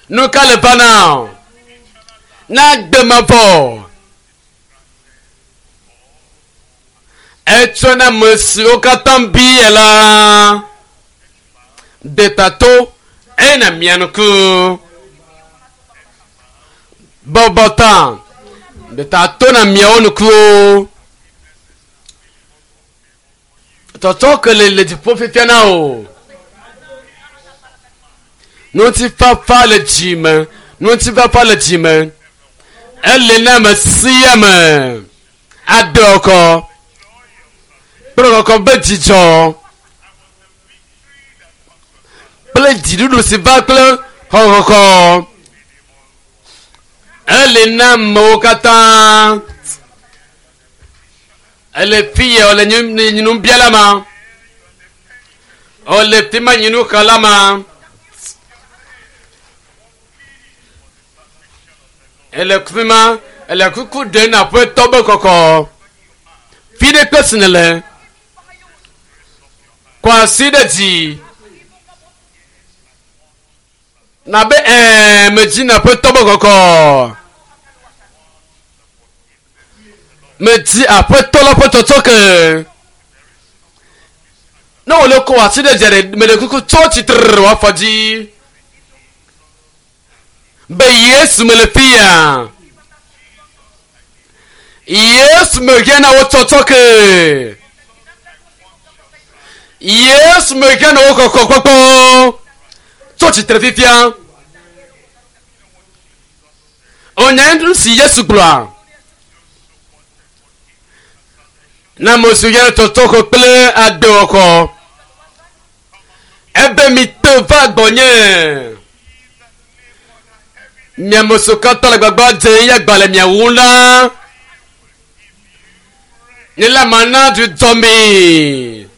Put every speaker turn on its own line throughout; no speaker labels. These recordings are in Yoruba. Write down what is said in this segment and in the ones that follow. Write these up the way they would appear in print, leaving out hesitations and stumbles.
nous calme pas non. N'a de ma voix. Et tu n'as monsieur Katambi là. De tato, et n'a mien que. Bobotan. De tato n'a mien que. Toto que les profits fianao. Non tu vas pas le gym. Non tu vas pas le gym. Elle est là siam. Adoko. Proko bedijo. Pledi du si bakle. Hoko. Elle est là mokata. Elle est fille, elle est nous bien la main. Elle est tima nous kalama. Elle est climat, elle est coucou d'un après tombe coco. Fide personnel. Quoi si de dit? Nabe me dit n'a pas tombe coco. Me dit après tout le pototo que. Non, le quoi si de dire, mais le coucou tout titre wa fadi. Ben yes me le pia. Yes me gana wototo que. Yes me gana wokoko. Tout titre fifia. On a un si yes gloire. Na mosuya totoko ple adoko. Ebe mi te va gonye. Miamoso kata la gbagba de ya gbale miawula. Ni la mana du domi.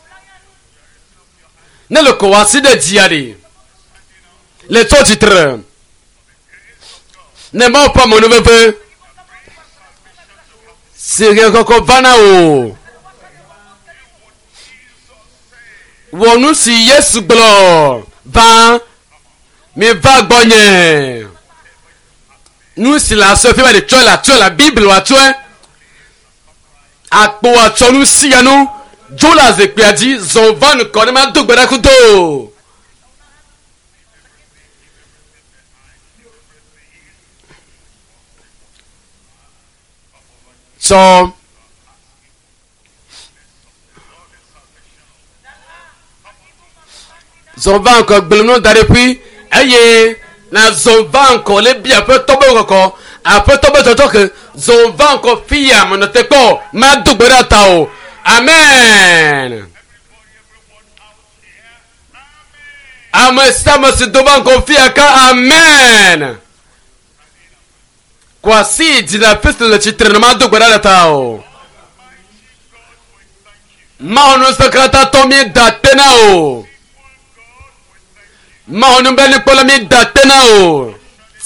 Ne le kowasi de diari. Le to titre. Ne m'en pas mon neveu. C'est koko vana o. Wonu si Yesu glo. Va. Mi va gonye. Nous si la sœur fait de tuer la Bible ou à tuer. A po a tuer nous si ya nous. Jola zekwe a dit zovan nous connaît ma dog berakuto. So zovan encore belno depuis aye na zovan encore les bien peu tomber encore après tomber toto que zovan encore fia mon te ko ma dubera tao amen amestamos doban confia ka amen kwa si di la feste le titre ma dubera tao ma ono sakata tomi datenao ma onu beni pola mi datena o.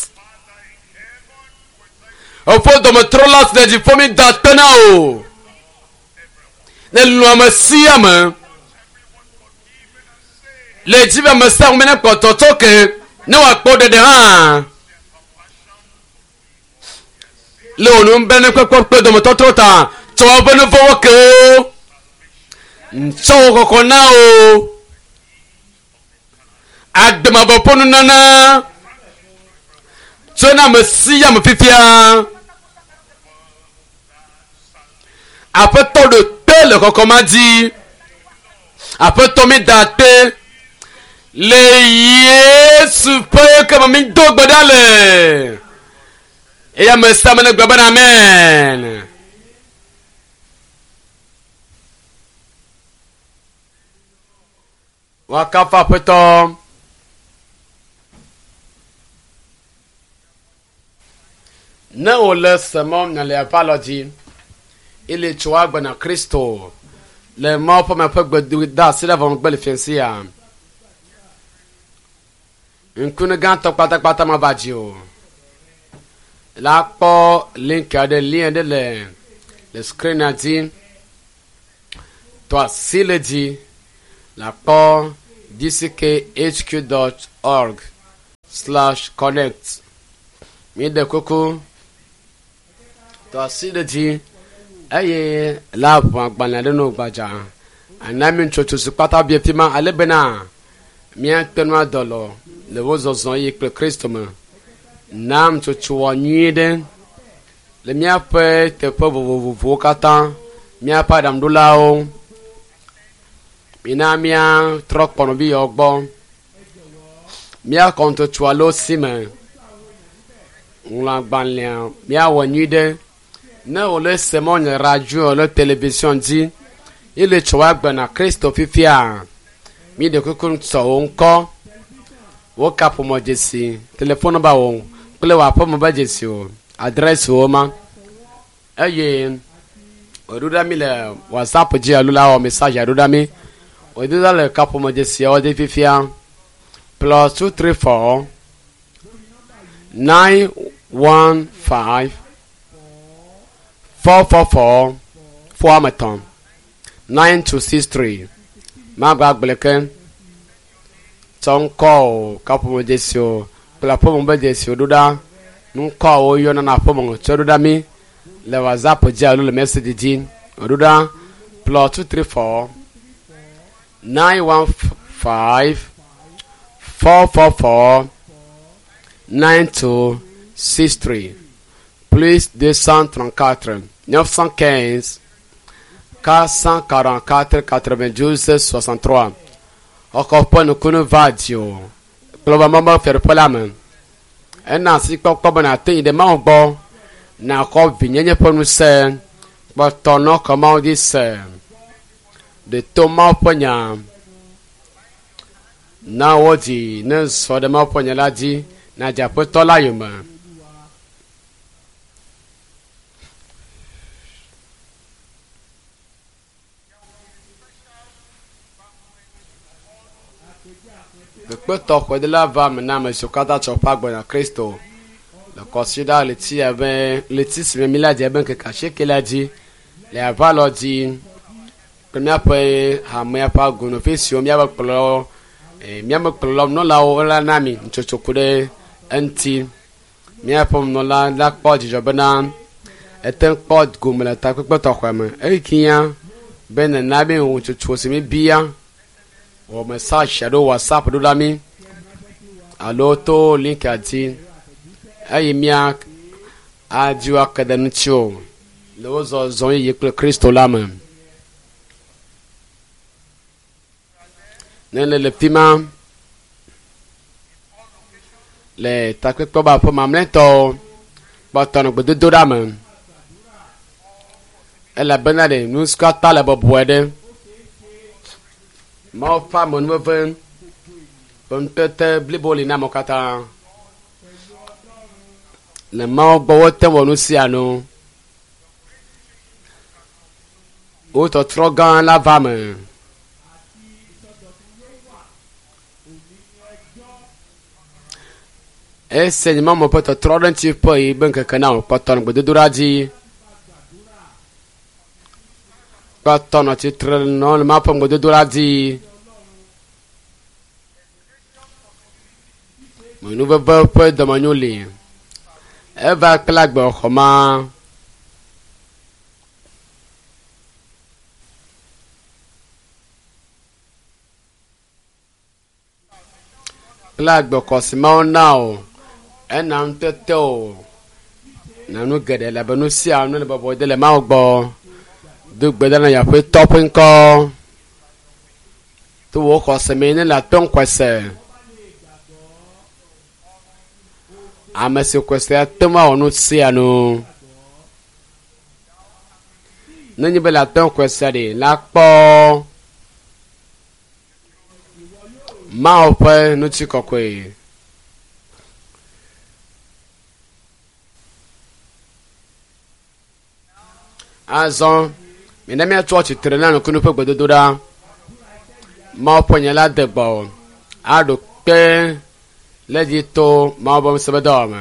O fo do me trolas de di fo mi datena o. Ne lo ma sia me. Le di ba me sa o me na ko toto ke ne wa po de ha. Le onu beni ko do me toto ta. To wa benu fo wo ke. Nso ko na o. Adema boponu nana. Tona mesia me fifia. Après tant de tel comme a dit. Après tomber daté. Le Yesu paye comme mi dog badale. Et ya me samene gbaba amen. Wakafa petom. Na ole semom na le apology ile chwa na Kristo le mo pa ma pa gbedu da se la von gbele fiancia nkunu gan to pata ma baji o la po link a de lien de le screen a dit toi si le dit la po dck.hq.org /connect mi de koko to asidedi aye lab agbanla de no gbaja anami chocho sipata bi fima alebena mi atenu adolo le wozozon yi pe Kristo me nam chocho wanyide le mi ape te pe vovovo kata mi apa damdulao mina mia trok pono bi ogbo mia konto tualo sime la banlia mia wanyide na ole semon radio le télévision dit il est choix bana Christo fifia mi de kokun so onko wo kapo mo jesi telephone ba won ple wa po mo ba jesi o address wo ma aye oduda mi le WhatsApp ji alula o message aduda mi oduda le kapo mo jesi o de fifia +234 915 444 4 9263 magba bleken tonko kapo mo desio pla po mo be desio duda nko o yo na po mo choduda mi le WhatsApp ja lo le message din oduda +234 915 444 9263 plus 234 915 444 92 63 encore pas nous connaît vadio probablement faire pas la main en si pas na te de ma bo na ko vinyenye pour nous c'est pas ton comment on dit c'est de Thomas Pogna na wodi ne so de ma Pogna la di na ja po to la yuma le poto ko de la va mena me sukata chopa gbona Kristo le consider le ti avait le ti se mi la di ben que caché que la di le avalo di première pe ha me pa gono fesio mi aba plo mi am plo no la o la nami chochokude anti mi apom no la po di jobana eten pod gumela ta ko poto kwa me e kiya ben na be o chochosi mi bia o message shadow WhatsApp do lami alo to link ati ayi mia aju akadancho lo zo zo yi pe Kristo lama nele le pima le takwe ko ba po mamleto botono gbedo do dama ela benade nuska tale bobwede ma fa mon me ven bon tete bliboli na mokata le ma gbo te wonu si anu o to trogan la vame enseignement mo poto trodan ti poi ben ka kana poton gbe duraji poton ti non ma pom gbe duraji mo nu be pe de manuli eva klagbo khoma klagbo kosima now enam teto nanu gede la banu si anu le babo de le ma gbo du gbeda na ya pe topin ko tu wo ko se me ne la ton kwese amese kwese atoma onu si anu nani be la ton kwese de la po ma o pe no ti kokwe azon minami atochi trena no kunu pe gbodododa ma ponya la degbo ado pe ledi to ma bom sebedoma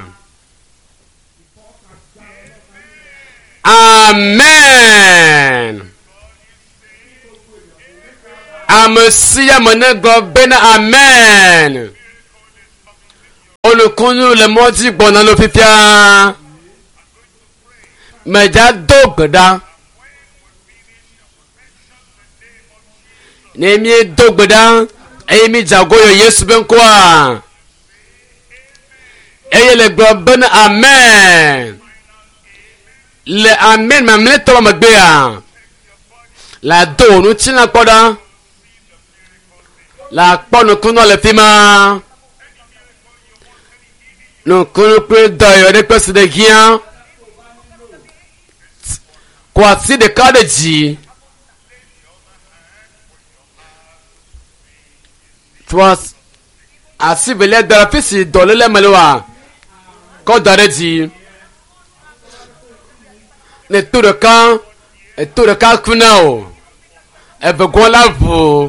amen amesia monego ben amen kunu le mɔdzi gbɔna lo fifia mɛdza do gbe ɖa ne mi do gbe ɖa eye mi dzago yɔ Yesu be ŋkɔa eye le gblɔ bena amen le amen mamlɛtɔ megbea la do nutsina kpɔ ɖa la kpɔ nukunu le fi ma nukunu kple dɔyɔ ɖe kple si ɖe hĩa kɔ asi ɖeka ɖe dzi tɔ asi velia da ɖe afi si dɔléle me le wa kɔ da ɖe dzi ne to ɖeka kuna o evegɔ la ʋu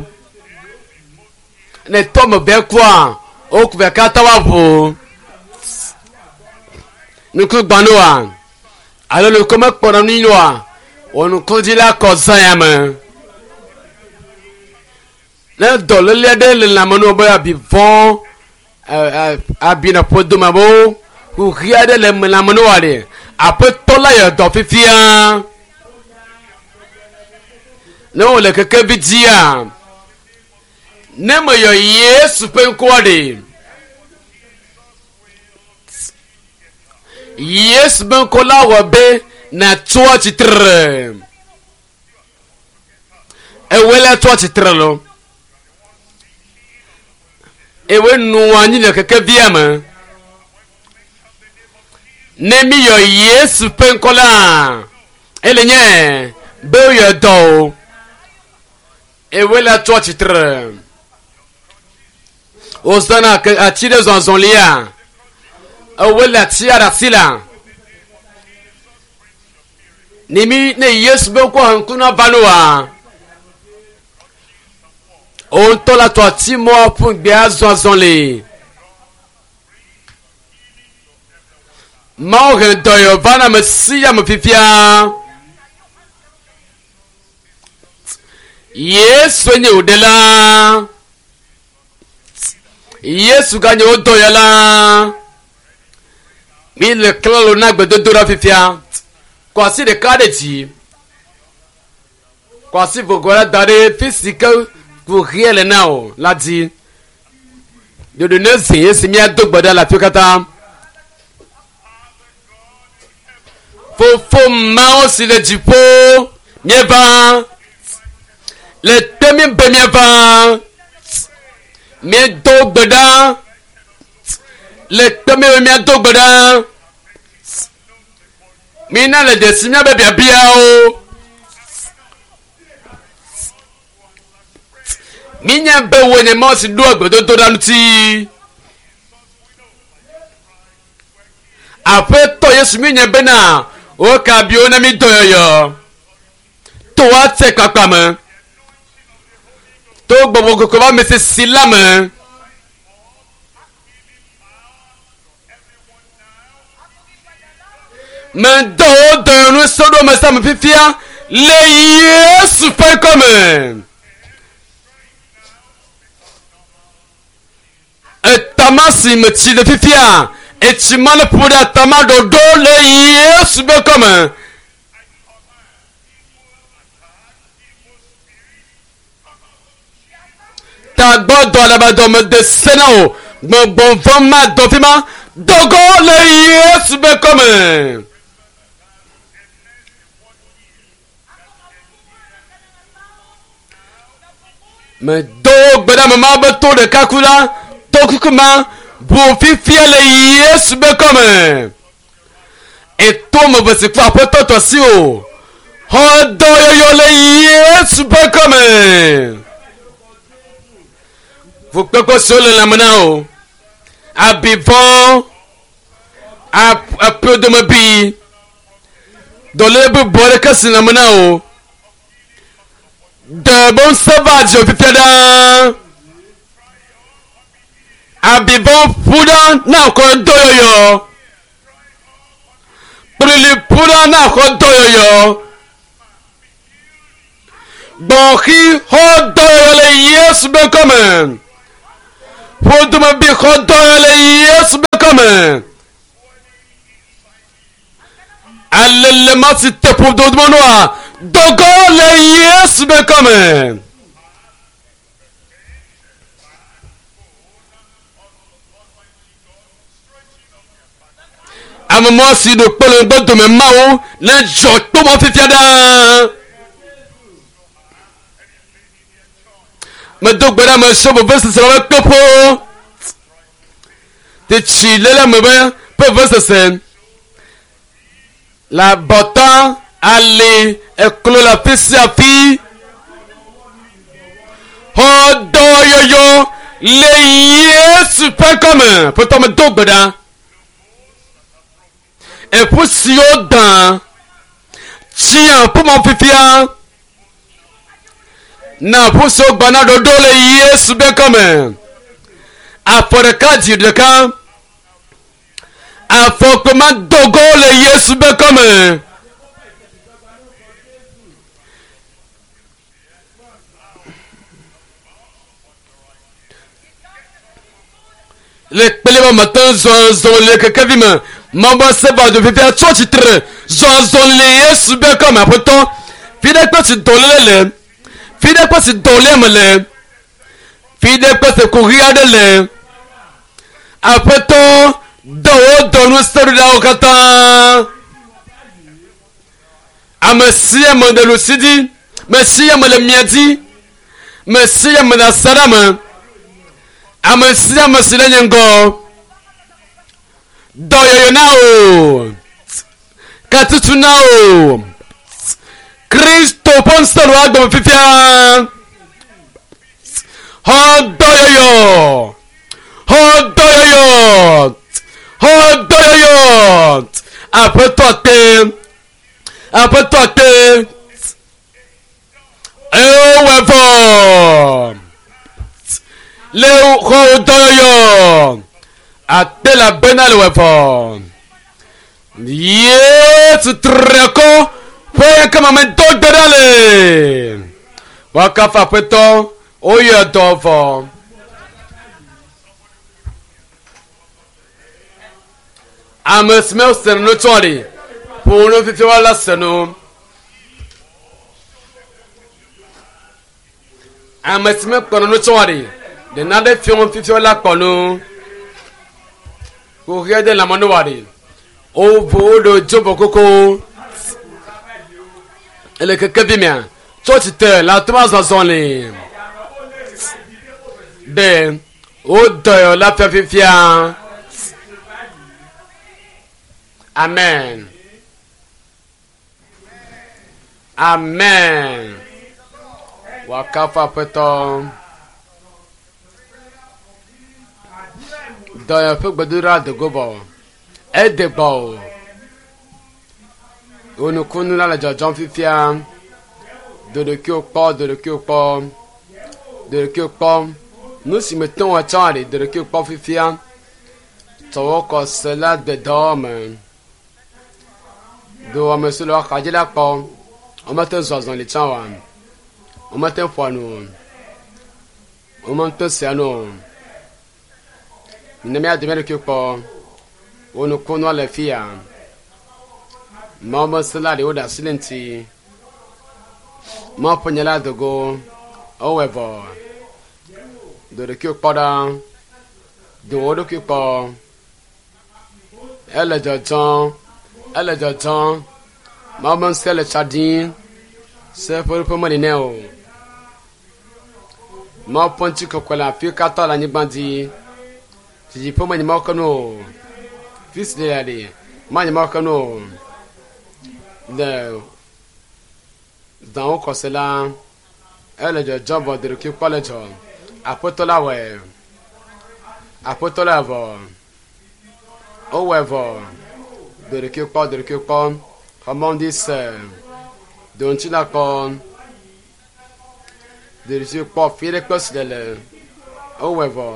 ne tɔ me bɛ kua o ku bɛ katã wa ʋu nuku gbanu wa alo nuku me kpɔna nu yi wa o nuku dzi la kɔ zã ya me ne dɔléle aɖe le lãme no be abi vɔ abi na ƒodo me bo huhi aɖe le lãme no wa de aƒetɔ la yɔ dɔ fifia ne wo le keke vi dzia ne me yɔ Yesu ƒe ŋkɔa de Yesu be ŋkɔ la wɔ be na tso atsitre ewe la tso atsitre lo ewe nu anyi le keke via me ne mi yɔ Yesu ƒe ŋkɔ la ele nye be yɔ dɔ o ewe la tso atsitre o zana ati ɖe zɔzɔlia ewe le ati aɖasi la ne mi ne Yesu be ŋkɔ ŋkuna va no wa o ŋutɔ la tɔ ati mɔ ƒu gbea zɔzɔ le mawo he dɔyɔ va na me si ya me fifia Yesu nye o de la Yesu ga nye o dɔyɔ la mi le klalo na gbedodo la fifia kɔ asi ɖeka ɖe dzi kɔ asi vogo la da ɖe fi si ke ʋuhia le na o la dzi dodo ne zi esi mia do gbe ɖa le afi katã fofo mawo si le dziƒo mieva le te mi be mieva miedo gbe ɖa le te mi be miado gbe ɖa mina le desi mia be biabiawo minya be wo ne ma si do agbedodo ɖa ŋuti aƒetɔ Yesu mi nye bena o ka biwo na mi dɔyɔyɔ to wa te kpakpa me to gbɔgbɔ koko va me se si la me me dɔ o dɔyɔnu sɔɖo me sa me fifia le Yesu ƒe kɔme etama si me tsi le fifia etsi ma le ƒo ɖe atama ɖoɖo le Yesu be kɔme tagbɔdɔ alabadɔ me de sena o gbɔngbɔnfɔ ma dɔ fi ma dogo le Yesu be kɔme me do gbeɖa me ma be to ɖeka ku la to kuku ma bu fifia le Yesu be kɔme eto me be si kple aƒetɔ tɔ si o xɔ dɔyɔyɔ le Yesu be kɔme fukpekpe siwo le lãme na o abivɔ aƒodome bi dɔléle bubu aɖeke si lãme na o de bo ŋusẽ va dzi o fifia ɖaa abivɔ ƒu ɖa na xɔ dɔyɔyɔ kplili ƒu ɖa na xɔ dɔyɔyɔ gbɔ̃xi xɔ dɔyɔyɔ le Yesu be kɔme ƒodome bi xɔ dɔyɔyɔ le Yesu be kɔme Allez, si te pour d'autres noirs. Dogo le yes be comme. À un moment si nous prenons d'autres de mes mains, les gens comment fait fiada. Mais donc ben me sauve parce que c'est le topo. De chile la me ben peut voir ça scène. La bâton allez éclore la fille. Oh do yo les yes pas comme. Pour tomber donc ben. Et pour si au dans tiens pour mon fifia na pour si au bana do le yes be comme. Afin de cadre de camp. Afin comment dogo le yes be comme. Les pelés matin zon les que Kevin Mamba seba de faire toi titre zon les yes be comme après toi fidèle pas si dolé fidèle pas si dolé me fidèle pas si courir de après toi dans nous sort là au kata amesi am de lucidi merci am le miadi merci am na salama amesi am le nyango doyo nao katutu nao Kristo ponsel wa gbo fifia ho doyo après toi te le ho doyo ate la benal weapon yes treko foi kama me do dale wakafa peto oyo dofo amesmel sen no tori pour no fifi wala seno amesmel kono no tori de nade fion fifi wala kono ko gede la mano wari o vodo jobo koko ele que bimia choti te la trois zone de o doyo la fifia. Amen. Amen. Wakafa peto. Doyo fuk badura de gobo. E de bo. Onu kunu la jajon fifia. De le kyopo, de le kyopo. De le kyopo. Nous si mettons à Charlie de le kyopo fifia. Tawoko cela de dorme. Do monsieur le kajila ko o matin zozon le chawa o matin fonu o matin siano ne me a demandé que ko o no kono la fia mama sala le oda silenti ma ponyala de go however do de que pada do do que pa elle de temps maman c'est le chadin c'est pour moi néo ma ponti ko la fi kata la ni bandi ti pour moi ni ma kono fils de aller ma ni ma kono de dans ko cela elle de job de qui pas le job apotola ouais apotola va oh ouais va de le pas comment dit ça donc tu n'as de le pas faire les classes de le oh ouais va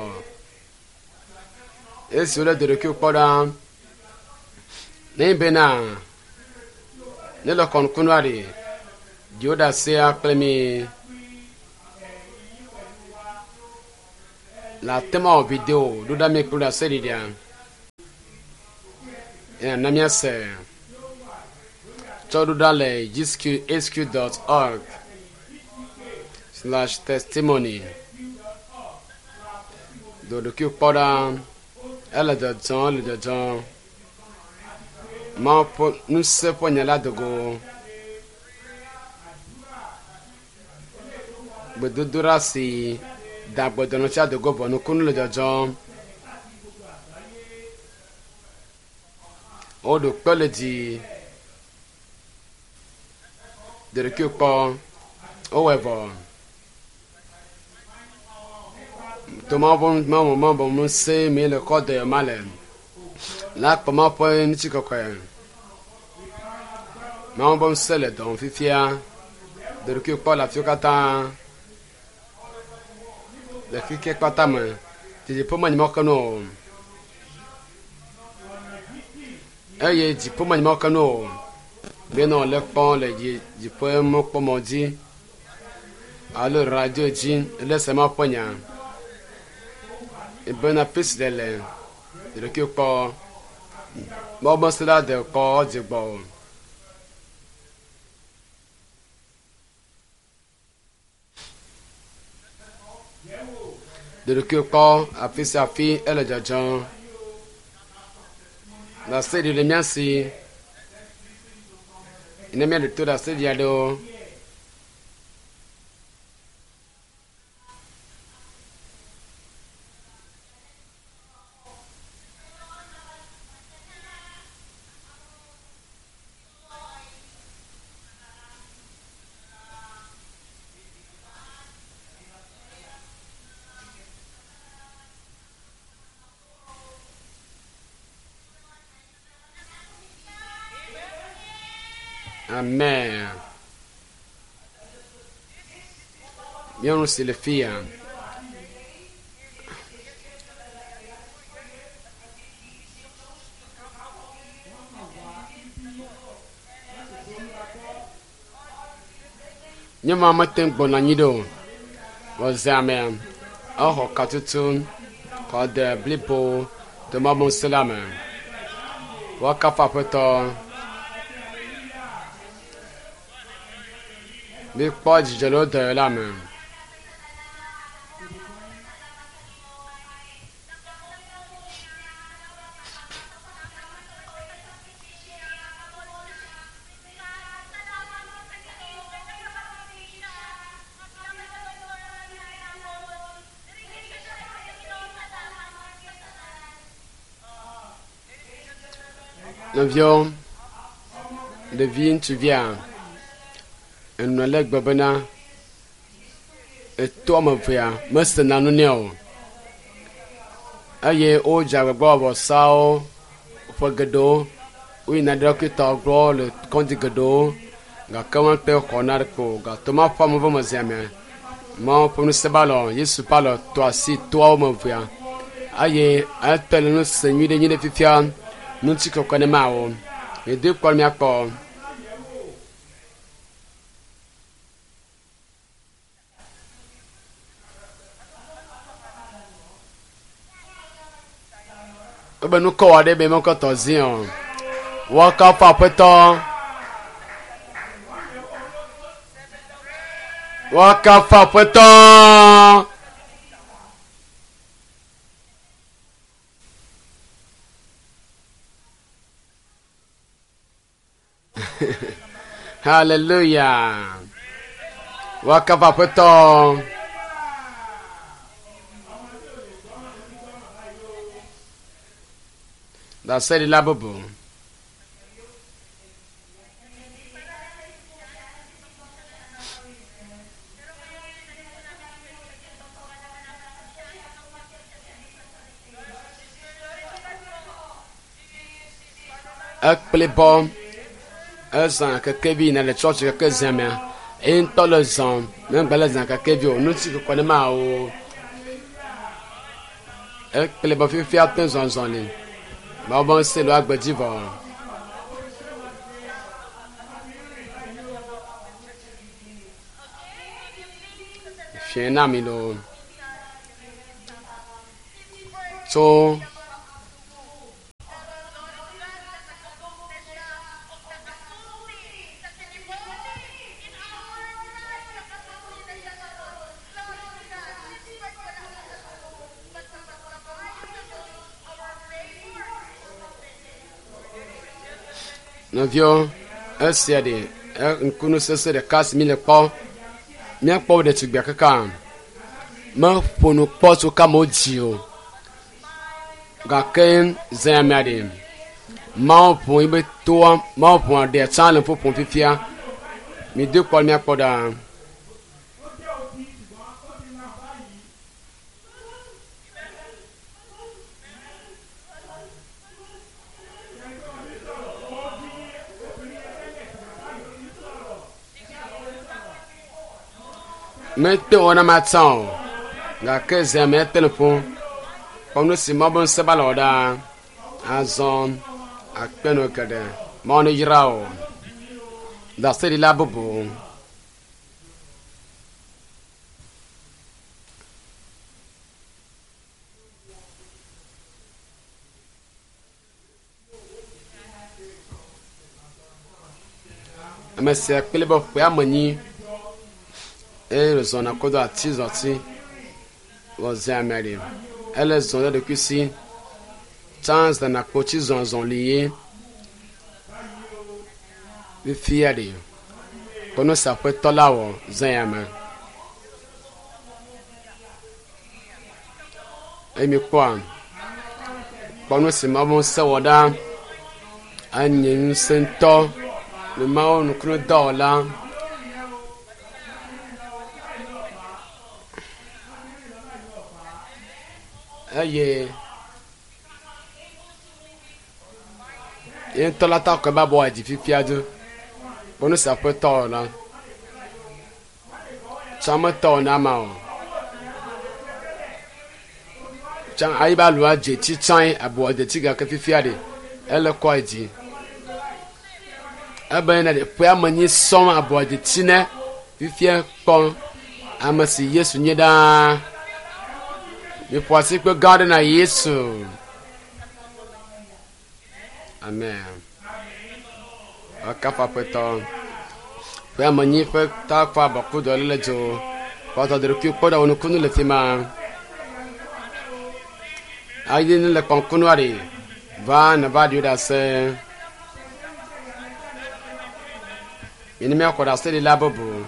et sur le de le pas dans les bena ne le concourari dioda c'est après la thème vidéo d'où pour la série et un ami à sœur. Chodudale GSQ.org/testimony. Dodoku poda elle de John le de John. Ma po nous se pognala dogo. Bedudura si dagbo dono cha dogo bonu kunu le de John. O do pele di de récupérer however Thomas bon c'est mais le code de malin là comment point ni chikokoy ma bon c'est le don fifia de récupérer la fiokata le fike patama ti po mani mokano aye ti po mani mokano bien non le pont le du poème comme dit à le radio dit laisse-moi pogna et ben apis de le que pas bon cela de corps du bon de le que pas apis sa fille elle de Jean la série de merci il n'est de tout la série ado Amen. Bien aussi les filles. Nyama matin bon anido. Wazame. Oh katutun. Kode blipo. De mabon selame. Wakafa peto. Mais pas du gelo de la main. L'avion devine, tu viens. Et nous allons babana et toi mon frère me c'est nanunio aye o jagbo sao fogado oui na docteur gros le compte gado ga comment pe konar ko ga toma femme va me ziame mon pour nous se ballon yesu parle toi si toi mon frère aye appelle nous seigneur de ni fifia nous ti ko kone mao et deux quoi mi akpo ben nous quoi de ben mon cotozion waka pa peton waka pa peton hallelujah waka pa peton da série la bobo akple bon azan ka kevi na le church ka zamia en tolozon même balazan ka kevi o no ti ko ne ma o akple bon fi attention zon le ma bon c'est le agbedi bon fiena mi lo so Navio, SCD, nkunu sese de kas mi le kpɔ. Mia kpɔ de tugbia kaka. Me ƒonu kpɔ tso kama wo dzi o. Gake zã mia de. Mawu ƒo ibe toa, mawu ƒo de tsã le ƒoƒo fifia. Mi de kpɔ mia kpɔ da. Mete ona matão, gake zã me telefone. Quando se mobam se baloda, a zon, a peno cade, mano irao, da série lá bobo. Mas se aquele bobo foi amanhã, ele zona quando a tizoti, was a mary. Elle zone de cuisine, chance de na coach zon lié, le fieri. Quand ça peut tolawo, zayama. Et mi quoi? Quand c'est maman sawada, un sento, le mao nous crée d'or. Aye, yen tola ta ko ba bo aji fifiado bonu sa pe to na chama to na ma o chan ayi ba lu aje ti chan abo de ti ga ka fifiade ele ko aji aba na de pe amani som abo de ti ne fifia pon amasi Yesu nyeda. Me poisse que garde na Yesu. Amen. Akapa peton. Foi amanhã foi tá fa beaucoup de lejo. Quando de que pode on kunu le tema. Aí le konkunu ari. Va na va da se. Ini me akoda se la bobo.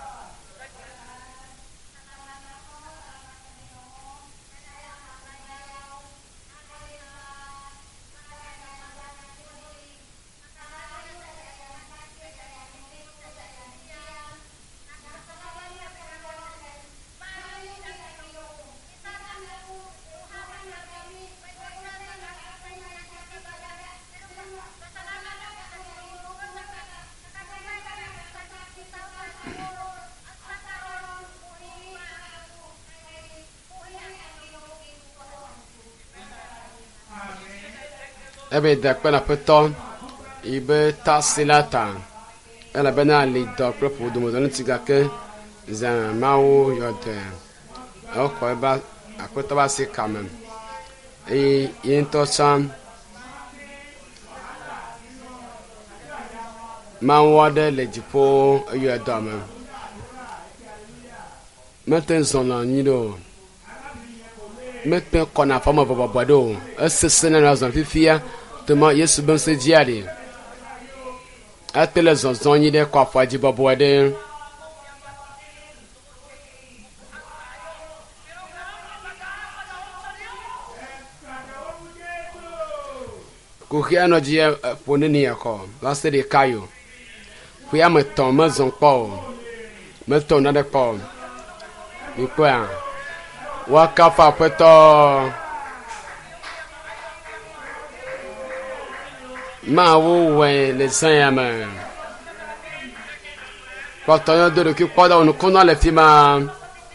Ebe de kpena peton ibe tasilata ela bena li do propo do modelo tiga ke za mawo yote o ko ba akota ba se kamem e into san mawo de lejipo yo adame meten zona nido meten kona fama bobodo esesena na zon fifia temo Yesu ben se diari atele zonzon yi de kwa faji boboade kuhiano die poneni yako lase de kayo kuya meton mazon po meton na de po ni kwa wakafa peto ma wo we le sanyama quand on de que quoi on connaît les films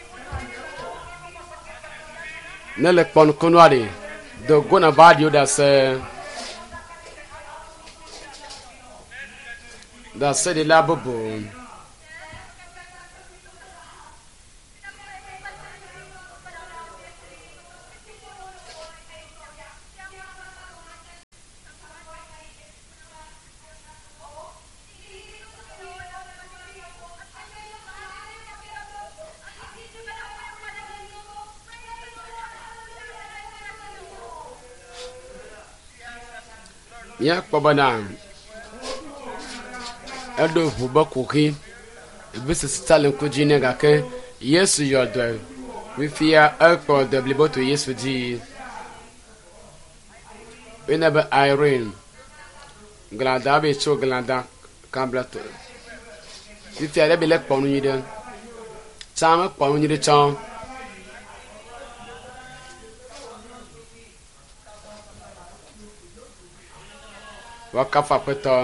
ne le pon connaît de gona vadio da se de la bobo ya kpɔbana edo vuba kuki ebisi stalin kujine gake Yesu yodwe wifia ekpo de bliboto Yesu di Benabe Irene glada be cho glada kablato wifia de belek ponu yide chama ponu yide chon wakafa peto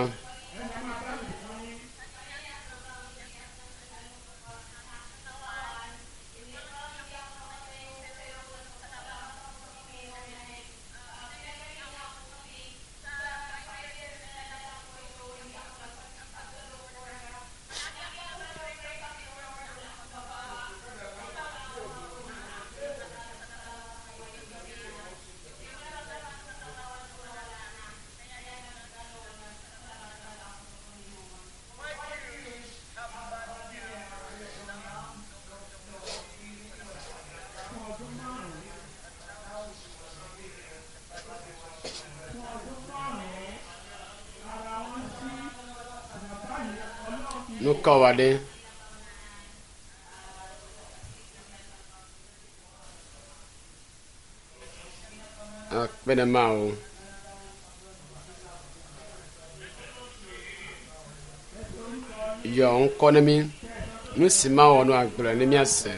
no kawade bene mao yo nkonemi no sima wono agbra ne mi ase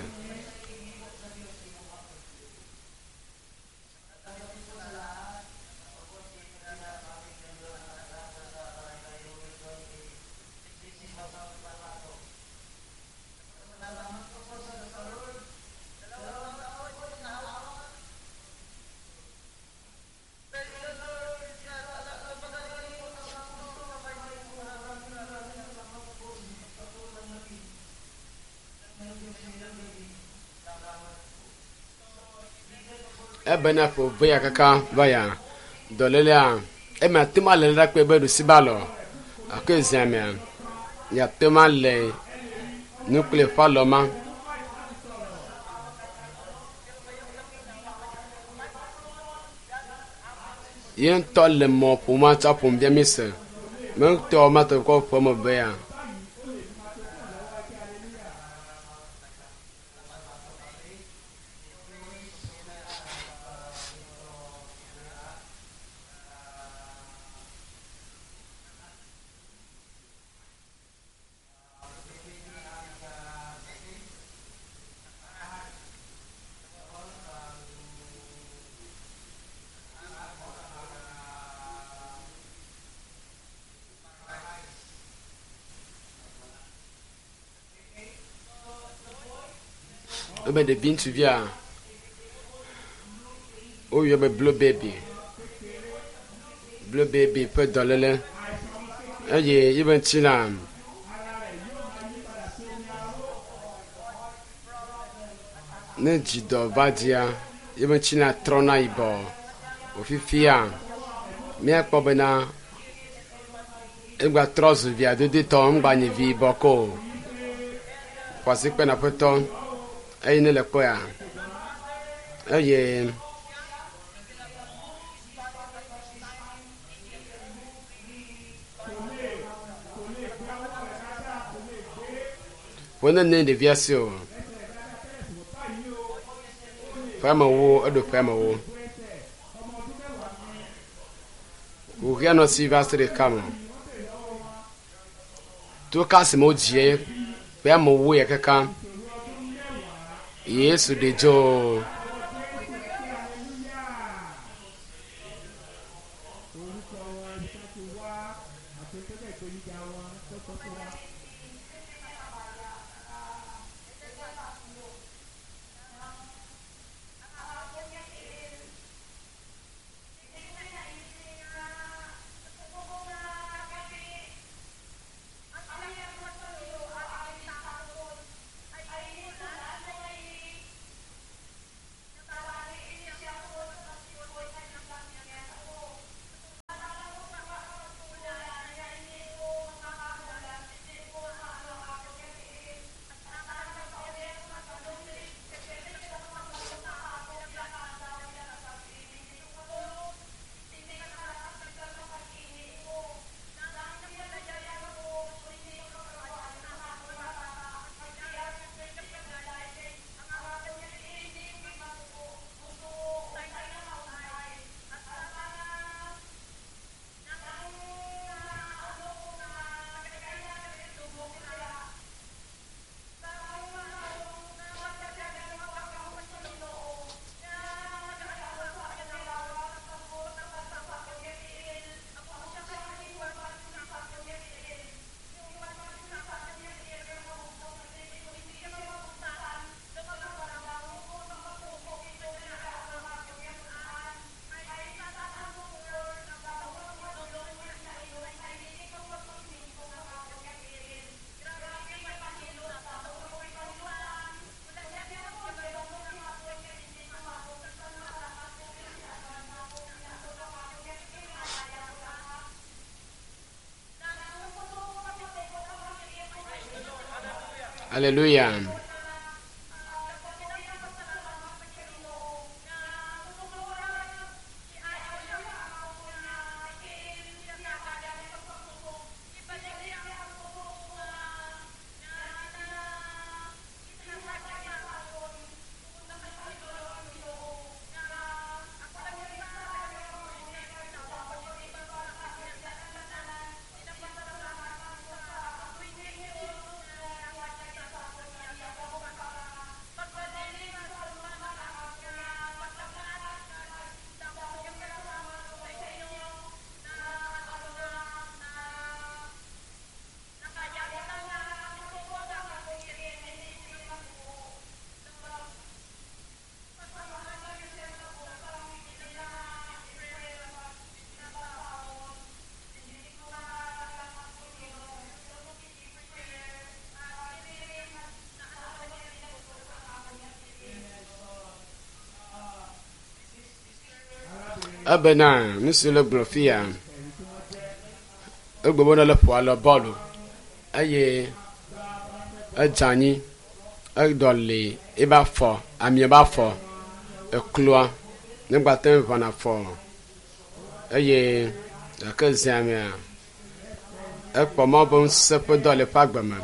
ebena po boya kaka baya dolele a ema tema le la pe bedu sibalo akezamia ya tema le nuclear paloma yen tolle mo puma chapum bia mise men to ma to ko pomo baya ebe de bintu bia o yo be blue baby pe dolele eye even china ne jido badia even china trona ibo ofifia mi akpo bena egba trozu via de to ngba ni vi boko kwasi pe na poto ayi ne le koya aye wona ne de viasio fama wo edo fama wo uria no si vastre kamo to kasimo die fama wo ye kaka Yesu de jo Alléluia. Abena, monsieur le Glofia. Egbobona le poil bolu. Aye. Ajani. Agdoli. Eba fo. Ami eba fo. Ekloa. Nembaten vana fo. Aye. Akezamia. Ekpomo bon sepe dole pagbama.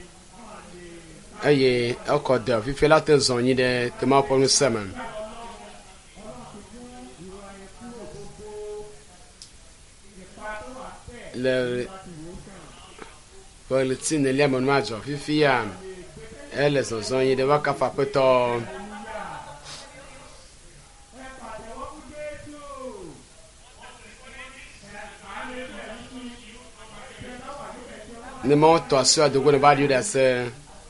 Aye. Ekode. Fifela te zonyi de tema ponu semen. Le politique les monoises fifia elles sont y de vaka fapeto ne monto sur de go ba dio se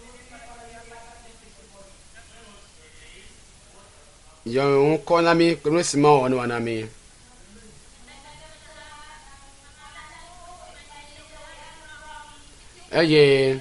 yo un konami ko si ma wona wana mi aye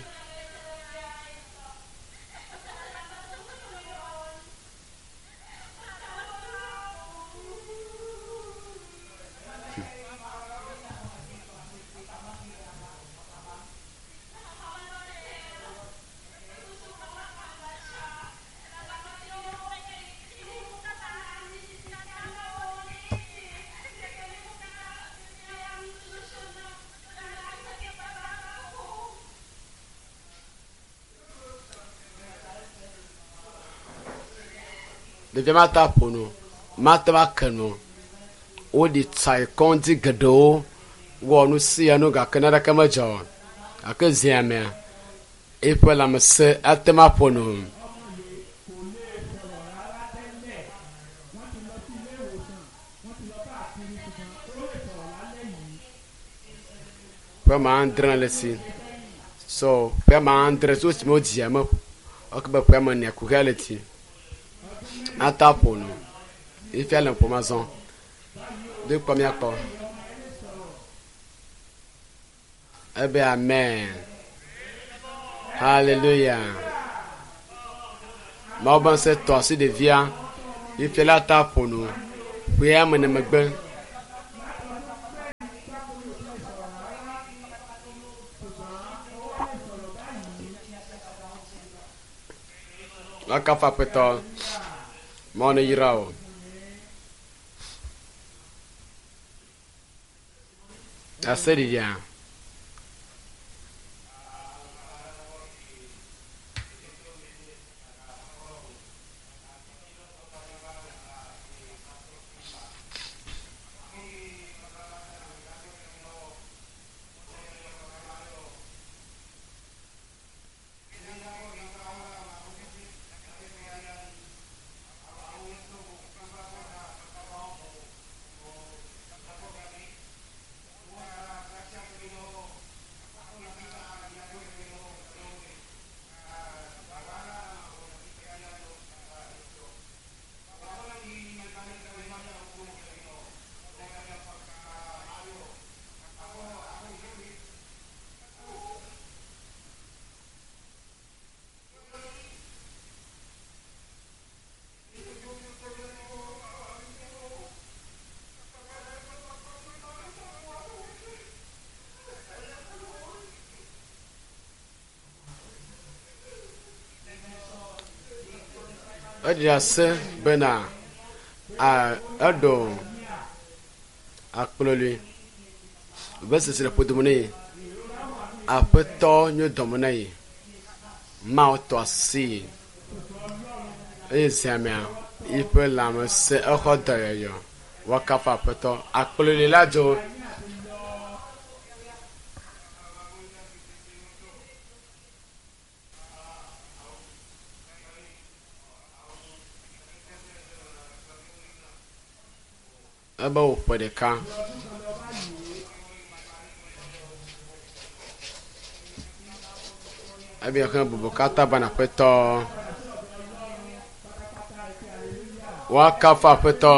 de mata pono mata bakano o di tsai konti gado wonu siano ga kanada kama jaw akaziame epela mse atema pono pema andra lesi so pema andra so simo diama okba pema ne kugaleti atapono il fait l'information de première part. Eh bien, amen. Alléluia. Ma bonne cette torsi de via. Il fait la tapono. Puis à mon amène. La capa pétole. Mon irao. Assez bien. Ediase bena a edo akploli besese podomone apeto nyo domone ma to asi ezamia ipe lam se okodayo yo wakafa apeto akploli lajo aba opodeka abi akan bubukata bana peto wakafa peto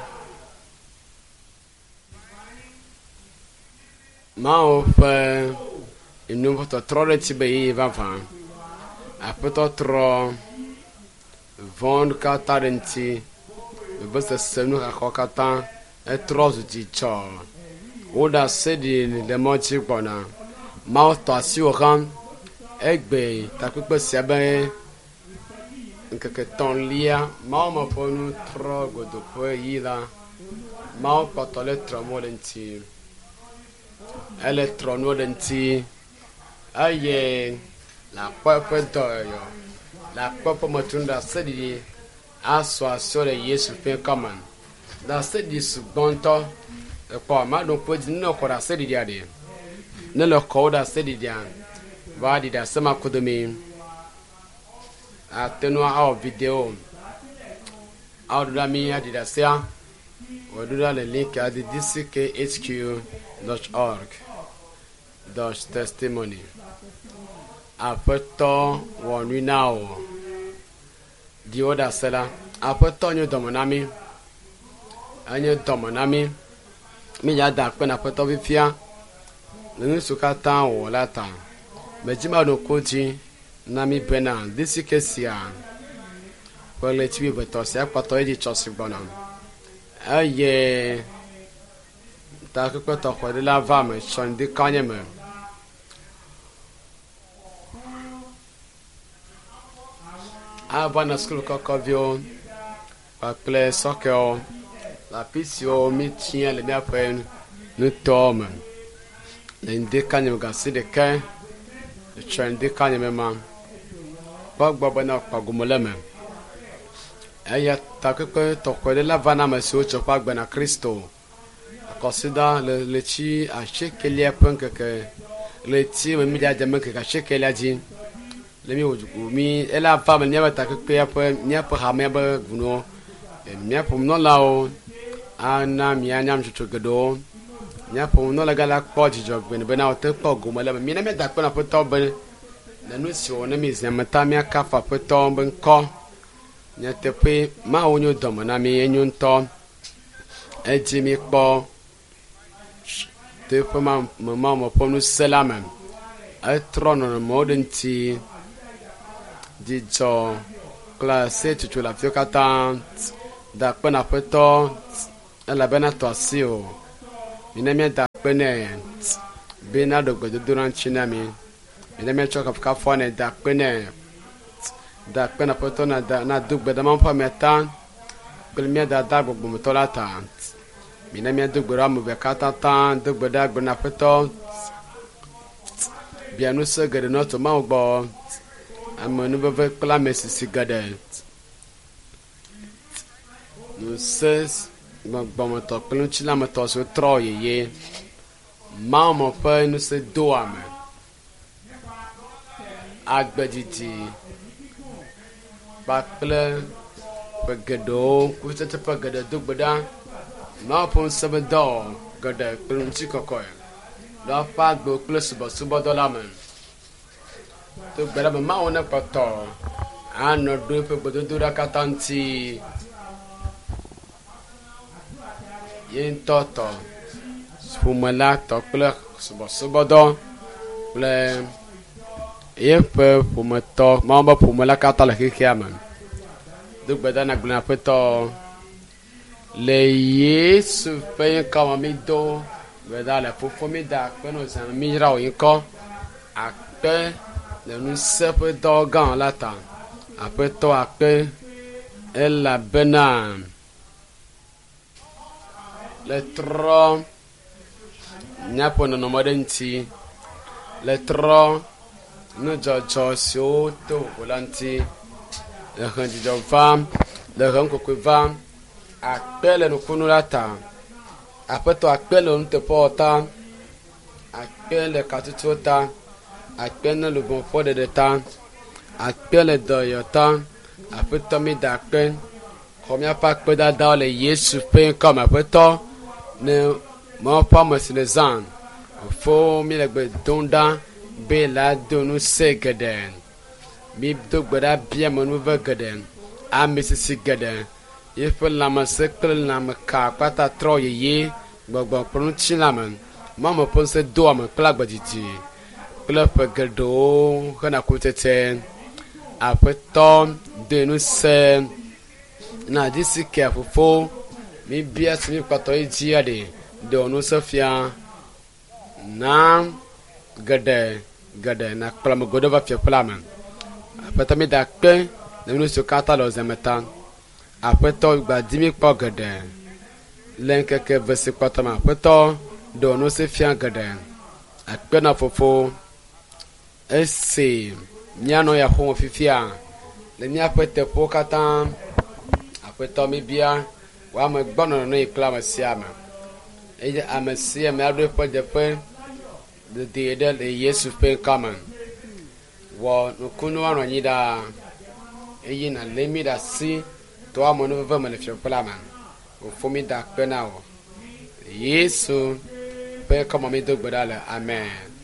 ma ofe inu peto trole tibe yi vava apeto tro vond kata denti bese senu akokata etrozu ti cho oda sedi le mochi gbona ma to asi oran egbe tapipe siabe nkeke ton lia ma mo ponu tro godo po yila ma ko le tromo denti electrono denti aye la pepe doyo la pepe motunda sedi association de Yesu fait comment dans cette disbonto le quoi ma donc peut dire non quoi c'est dia de ne le code c'est dia va dire ça ma kodomi ateno au vidéo au de la mi a dire ça ou de le link à dck.hq.org testimony après temps on now di oda sela apoto nyo domonami anyo domonami mi ya da pe na poto fifia ninu sukata wo lata mejima no koji na mi bena disi kesia ko le tibi beto se apoto e chosi bona aye ta ko to ko de la va me son de kanyeme avant la school kokovio pa play soccer la pisio mi tient le mia pen nous tombe l'inde kanye gasi de kan le trend kanye mema pa gbogbo na pa gumoleme aya ta ko to ko de la vana ma so cho pa gba na Kristo consider le chi a chekelia pen que le ti mi dia de que chekelia ji le mi ela femme nya ta ke pe nya pa ha me ba guno nya pum no lao ana mi anyam chuchu gedo nya pum no la gala ko ji jog ben na o te po go mala mi na me da ko na po to ben na no si o na mi zema ta mi aka fa po to ben ko nya te pe ma o nyu do na mi enyu nto e ji mi po te po ma mo po no selama e trono mo denti di jo classe tu la fiocata da pena peto la bena to asio minemi da pene bena do godo durant chinami minemi choka ka fone da pene peto na dugbe da man pa metan kelmia da go bumtolata minemi dugbe ramu be kata tan dugbe da gbona peto bianu se gede no to ma ogbo amonu beve kla mesisi gadet no ses gbogbo to pelu chila moto so troye ye mama pa no se do ame agbedidi bakle pegedo kutete pegede dugbeda ma pon sebe do gade pelu chikokoy do pa gbo plus bo do la men to gbera ma ona pato ano do pe bodo dura katanti yen toto fumala to kle subodo le ye pe fumato mamba fumala katala kiaman do gbeda na gbena peto le yesu pe kama mi do gbeda le fofomi da pe no san mi ra o yin ko ape le nu sepe dogan lata ape to ape elabena le trɔ nyapo nɔnɔme ŋuti le trɔ nudzɔdzɔ siwo to la ŋuti le he dzidzɔ vam le he ŋkokoi vam akpe le nukunu la ta aƒetɔ akpe le nuteƒewɔ ta akpe le katutuwo ta akpe ne le bɔnƒɔ ɖeɖe ta akpe le dɔyɔ ta aƒetɔ mi da akpe xɔ míaƒe akpedadawo le Yesu ƒe ŋkɔ me aƒetɔ ne mɔwo ƒe ame si le zã fo mi le gbe dom ɖa be la do nu se geɖe mi do gbe ɖa bia me nu ve geɖe ame sisi geɖe yeƒe lãmesẽ kple lãmeka kpata trɔ yeye gbɔgbɔ kple ŋutilãme mɔme ƒe ŋusẽ do ame kple agbedzidzi kple ƒe geɖewo hena kutsetse aƒetɔ do nu se na disike fofo mi bia si mi kpatɔ yi dzia de nu se fia na geɖe na kplɔ me godo va fiaƒela me aƒetɔ mi da akpe le nu siwo katã le zeme ta aƒetɔ gbadi mi kpɔ geɖe le ŋkeke ve si kpɔtɔ me aƒetɔ do nu se fia geɖe akpe na fofo esi míanɔ ya xɔme fifia le míaƒe teƒewo katã aƒetɔ mi bia woame gbɔnɔ ne yi kple ame sia ame eye ame sia ame aɖo eƒe deƒe dede ɖe le Yesu ƒe ŋkɔ me wɔ nukunu anɔ anyi ɖaa eye nàlé mi ɖe asi to ame nuveve me le fiaƒela me fofo mi da akpe na wɔ Yesu ƒe ŋkɔ me mi do gbe ɖa le amen.